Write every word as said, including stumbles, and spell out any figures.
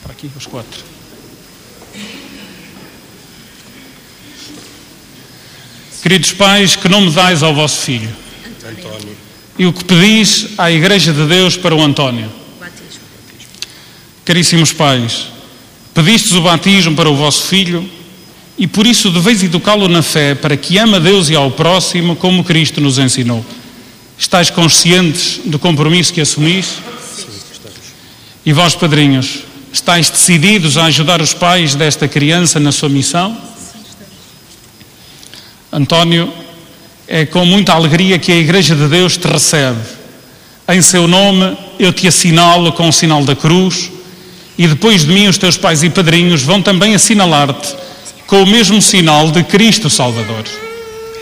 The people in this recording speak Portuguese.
para aqui, os quatro. Queridos pais, que nome dais ao vosso filho? António. E o que pedis à Igreja de Deus para o António? Batismo. Caríssimos pais, pedistes o batismo para o vosso filho e por isso deveis educá-lo na fé para que ame a Deus e ao próximo como Cristo nos ensinou. Estais conscientes do compromisso que assumis? Sim, estamos. E vós, padrinhos, estáis decididos a ajudar os pais desta criança na sua missão? António, é com muita alegria que a Igreja de Deus te recebe. Em seu nome eu te assinalo com o sinal da cruz e depois de mim os teus pais e padrinhos vão também assinalar-te com o mesmo sinal de Cristo Salvador.